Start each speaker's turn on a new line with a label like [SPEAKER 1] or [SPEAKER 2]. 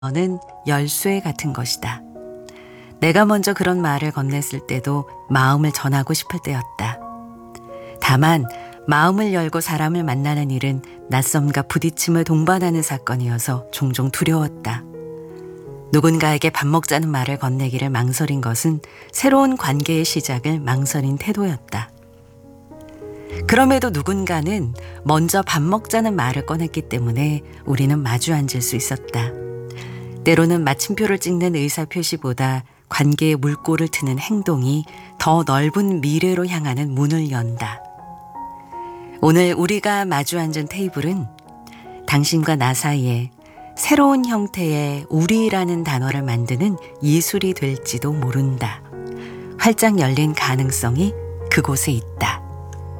[SPEAKER 1] 너는 열쇠 같은 것이다. 내가 먼저 그런 말을 건넸을 때도 마음을 전하고 싶을 때였다. 다만 마음을 열고 사람을 만나는 일은 낯섦과 부딪힘을 동반하는 사건이어서 종종 두려웠다. 누군가에게 밥 먹자는 말을 건네기를 망설인 것은 새로운 관계의 시작을 망설인 태도였다. 그럼에도 누군가는 먼저 밥 먹자는 말을 꺼냈기 때문에 우리는 마주 앉을 수 있었다. 때로는 마침표를 찍는 의사표시보다 관계의 물꼬를 트는 행동이 더 넓은 미래로 향하는 문을 연다. 오늘 우리가 마주 앉은 테이블은 당신과 나 사이에 새로운 형태의 우리라는 단어를 만드는 예술이 될지도 모른다. 활짝 열린 가능성이 그곳에 있다.